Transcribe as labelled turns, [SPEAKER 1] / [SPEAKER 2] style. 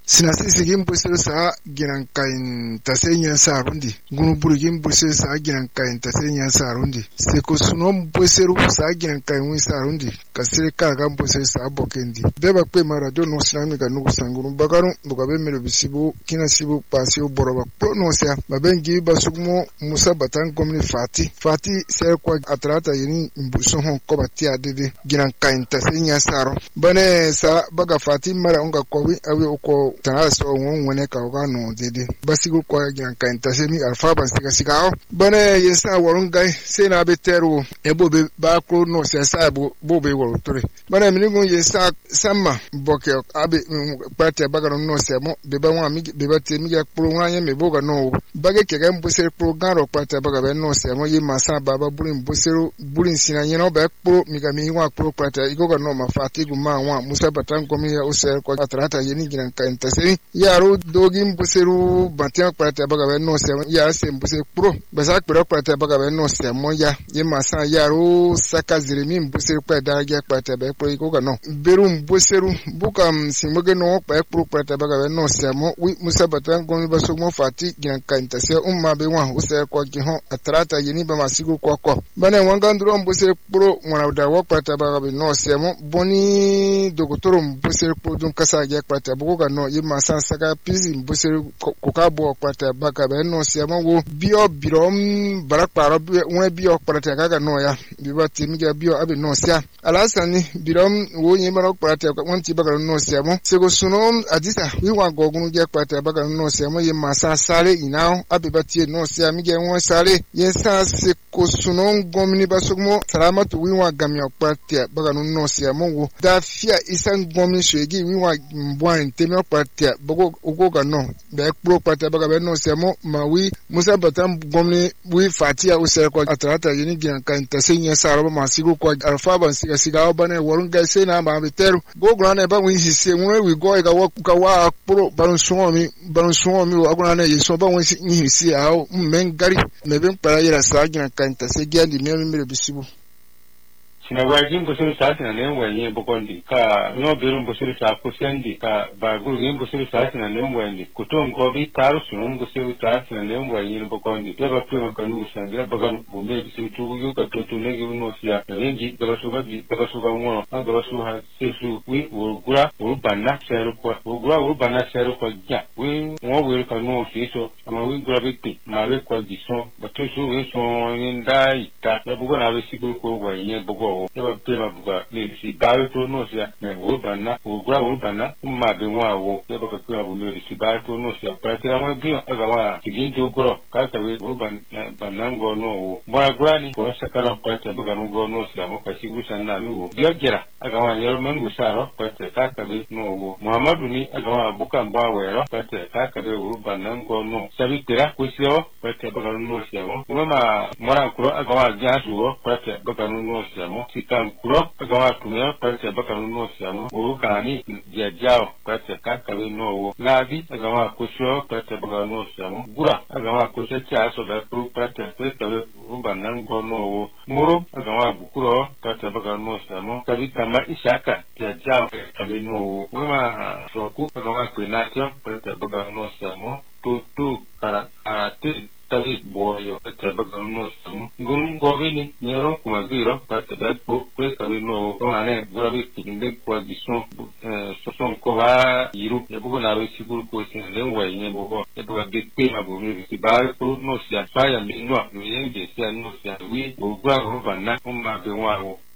[SPEAKER 1] sinasisi gimbusel sa ginan kain tasenya sarundi gunu buru busel sa ginan kain tasenya sarundi se ko sunom buseru sa ginan kain wi sarundi kasire ka ga busel sa bokendi beba kwe marado no sinami ga nugu sanguru bagaru bugabe mero bisibu kina sibu pasio boroba prononcia babengi basugmo musa batan komni fati se ko atrata yini mbuso hon ko batia dede ginan kain tasenya saro bane sa baga fati mara onga kowi awi ko tana so won ka ga no dede basigo ko ginan kain tasemi alfa ban siga bane yesa warun gai se na beteru ebo be ba ko no se sa bo be woro tore bane minigun yesa sama boke abi pate baga no se mo be ba wa mi be ba te mi ga pro wa yen me boga no bage ke ga mbuse program ro pate baga be no se mo yi masa baba burin busero burin sina yen no be pro mi ga mi wa pro pate igoga no ma fatigu ma wa musa batan komi ya use ko atrata yeni ginan kain tasemi yaro dogin buseru batia pate baga be no se ya se mbuse pro basa kpero pate baga be no se mo ya ye masa yaro saka zirimi mbuse kwa daga pate be pro igoga no beru mbuseru buka simoge no pa pro pate baga be no se mo wi musa batan komi baso mo fati ginan kain tase umma be wa use ko gi ho atrata yeni ba masigo ko bane wanga nduro mbuse pro mwana da wo pate baga be no se mo boni dogotoro mbuse pro dun kasa ge pate buga no ye masa saka pizi mbuse ko ka bo pate baga be no se mo wo bio birom barakparo won bio pate kaga no ya biba timiga bio abe no sia alasani birom wo yin barak pate won ti baga no se mo sego suno adisa wi wa gogun ge pate baga no se mo ye masa sare inao abe batie no se mi ge won sare ye sa se ko suno gomni basugmo salamatu wi wa gamio pate baga no se mo wo da fia isan gomni shegi wi wa mbwan temio pate bogo ugoga no be pro pate baga be no se mo ma wi musa batam gomni wi fatia use ko atrata yini ginan kan tasenya saro ma sigo ko alfa ban siga bane worun ga se na ma beteru go grana ba wi hisse won wi go ga wa pro barun suomi wa grana yeso ba won hisse aw men gari me ben para yira sa ginan kan tasenya di me bisibu
[SPEAKER 2] na wajin busuru sati na nemwa yin bokondi ka no birum busuru sa kusendi ka bagu yin busuru sati na nemwa yin kutum ko bi taru sunun busuru sati na nemwa yin bokondi teba pima kanu sangira bagan bumbe bisu tu yu ka to legi no sia rengi daga suga ngono daga suha sesu wi urgura urbanna seru ko ja wi mo wi ka no fiso ama wi gura bitti ma we ko dison batusu wi so yin dai ta bugo na we sigu ko wa yin bugo eba pema buga ni si bawe to no sia me urbanna ma be wa wo eba ka pema bu ni si bawe to no sia pa tira mo bi aga wa sigin to gro ka ta we urbanna ngo no wo ba grani ko sakala ko ta buga ngo no sia mo ka sigu sanna mi wo biogera aga wa yero men gusaro ko ta ka be no wo muhammadu ni aga wa bukan ba we ro ko ta ka be urbanna ngo no sabi tira ko sio ko ta buga no sia mo ma mora ko aga wa jasu ko ta buga no sia mo kan kuro agawa tunya pate baka no siamo urukani jajao pate kakawe no nabi agawa kusho pate baka no siamo gura agawa kusho chaso da kuru pate pate rubanan gono muro agawa bukuro pate baka no siamo kabi kama ishaka jajao kabe no uma soku agawa kwinatio pate baka no siamo tutu para ate tadi boyo pate baka no siamo gun govini nyero kumagiro pate ko kabi no ane gurabi kinde kwa dison soson ko va yiru e bugo na ro siguru ko sin le wa yin bugo e bugo de pe ma bugo ni ba ko no sia fa ya mi no yen de sia no sia wi bugo ro bana ko ma be wa